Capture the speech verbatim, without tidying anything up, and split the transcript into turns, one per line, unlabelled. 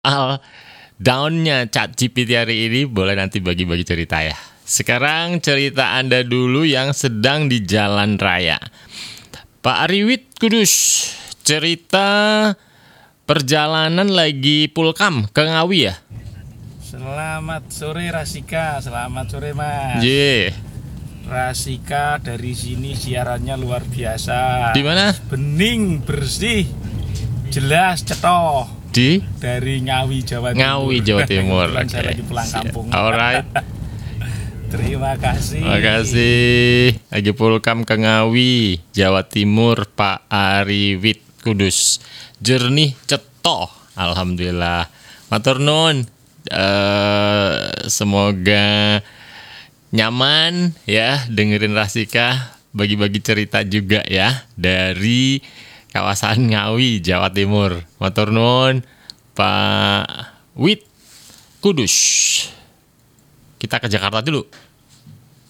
Soal down-nya ChatGPT hari ini boleh nanti bagi-bagi cerita ya. Sekarang cerita Anda dulu yang sedang di jalan raya. Pak Ariwit Kudus, cerita perjalanan lagi pulkam ke Ngawi ya?
Selamat sore Rasika, selamat sore Mas.
Ye.
Rasika dari sini siarannya luar biasa.
Di mana?
Bening, bersih, jelas, cetoh.
Di
Dari Ngawi, Jawa Timur.
Ngawi, Jawa Timur.
Kebetulan saya
Oke.
lagi pulang kampung.
Alright.
Terima kasih.
Terima kasih. Lagi pulkam ke Ngawi, Jawa Timur, Pak Ariwit Kudus. Jernih cetoh, alhamdulillah. Matur nuwun. Eh, semoga nyaman ya dengerin Rasika, bagi-bagi cerita juga ya dari kawasan Ngawi, Jawa Timur. Matur nuwun Pak Wit Kudus. Kita ke Jakarta dulu.